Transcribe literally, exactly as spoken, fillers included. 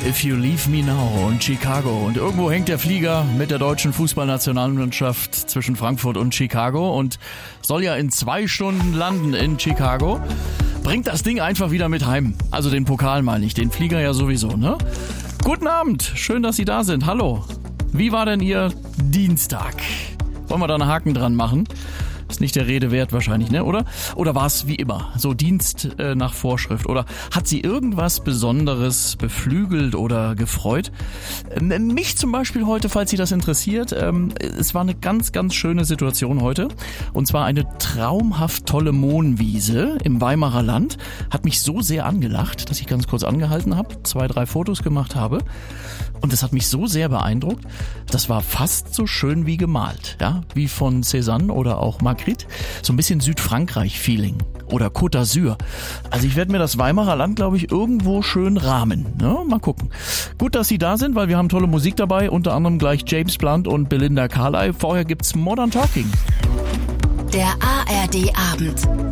If You Leave Me Now und Chicago. Und irgendwo hängt der Flieger mit der deutschen Fußballnationalmannschaft zwischen Frankfurt und Chicago und soll ja in zwei Stunden landen in Chicago. Bringt das Ding einfach wieder mit heim. Also den Pokal meine ich, den Flieger ja sowieso, ne? Guten Abend, schön, dass Sie da sind. Hallo. Wie war denn Ihr Dienstag? Wollen wir da einen Haken dran machen? Ist nicht der Rede wert wahrscheinlich, ne? Oder? Oder war es wie immer, so Dienst äh, nach Vorschrift? Oder hat Sie irgendwas Besonderes beflügelt oder gefreut? Äh, mich zum Beispiel heute, falls Sie das interessiert. Ähm, es war eine ganz, ganz schöne Situation heute. Und zwar eine traumhaft tolle Mohnwiese im Weimarer Land. Hat mich so sehr angelacht, dass ich ganz kurz angehalten habe, zwei, drei Fotos gemacht habe. Und das hat mich so sehr beeindruckt. Das war fast so schön wie gemalt, ja, wie von Cézanne oder auch Magritte. So ein bisschen Südfrankreich-Feeling oder Côte d'Azur. Also ich werde mir das Weimarer Land, glaube ich, irgendwo schön rahmen. Ne? Mal gucken. Gut, dass Sie da sind, weil wir haben tolle Musik dabei. Unter anderem gleich James Blunt und Belinda Carlisle. Vorher gibt's Modern Talking. Der A R D Abend.